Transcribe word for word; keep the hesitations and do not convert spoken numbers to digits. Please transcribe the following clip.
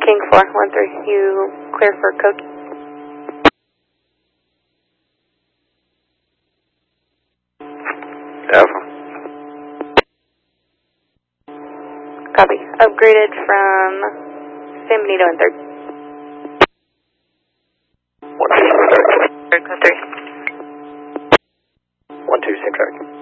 King four one three, you clear for code. Alpha. Copy. Upgraded from San Benito and third. One two six third. Third, code three. One two six third.